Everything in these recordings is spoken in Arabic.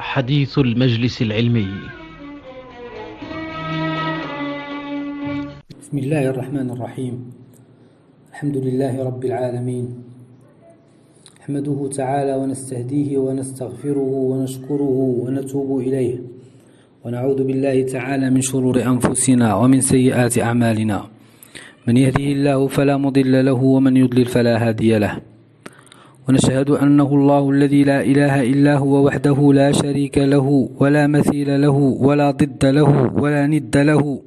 حديث المجلس العلمي. بسم الله الرحمن الرحيم. الحمد لله رب العالمين، نحمده تعالى ونستهديه ونستغفره ونشكره ونتوب إليه، ونعوذ بالله تعالى من شرور أنفسنا ومن سيئات أعمالنا، من يهده الله فلا مضل له ومن يضلل فلا هادي له، ونشهد أنه الله الذي لا إله إلا هو وحده لا شريك له ولا مثيل له ولا ضد له ولا ند له،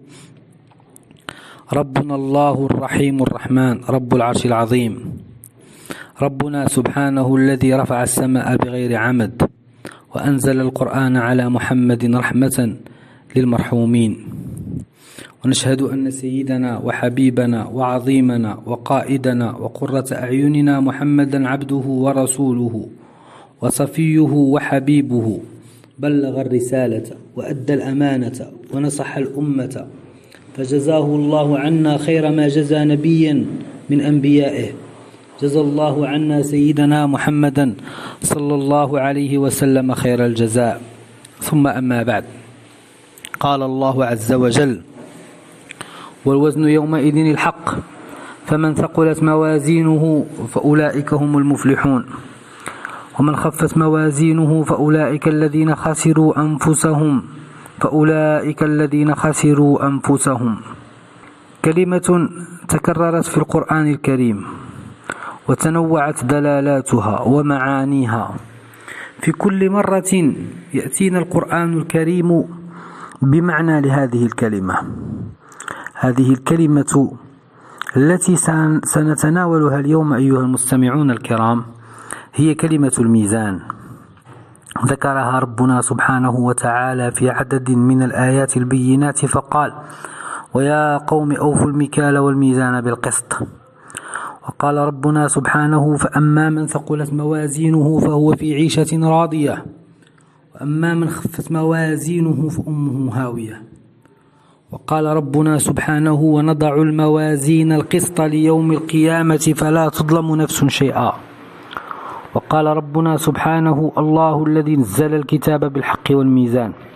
ربنا الله الرحيم الرحمن رب العرش العظيم، ربنا سبحانه الذي رفع السماء بغير عمد وأنزل القرآن على محمد رحمة للمرحومين، ونشهد أن سيدنا وحبيبنا وعظيمنا وقائدنا وقرة أعيننا محمدا عبده ورسوله وصفيه وحبيبه، بلغ الرسالة وأدى الأمانة ونصح الأمة، فجزاه الله عنا خير ما جزى نبيا من أنبيائه، جزى الله عنا سيدنا محمدا صلى الله عليه وسلم خير الجزاء. ثم أما بعد، قال الله عز وجل: والوزن يومئذ الحق فمن ثقلت موازينه فأولئك هم المفلحون، ومن خفت موازينه فأولئك الذين خسروا أنفسهم. كلمة تكررت في القرآن الكريم وتنوعت دلالاتها ومعانيها، في كل مرة يأتينا القرآن الكريم بمعنى لهذه الكلمة. هذه الكلمة التي سنتناولها اليوم أيها المستمعون الكرام هي كلمة الميزان. ذكرها ربنا سبحانه وتعالى في عدد من الآيات البينات فقال: ويا قوم أوفوا المكيال والميزان بالقسط. وقال ربنا سبحانه: فأما من ثقلت موازينه فهو في عيشة راضية، وأما من خفت موازينه فأمه هاوية. وقال ربنا سبحانه: ونضع الموازين القسط ليوم القيامة فلا تظلم نفس شيئا. وقال ربنا سبحانه: الله الذي نزل الكتاب بالحق والميزان.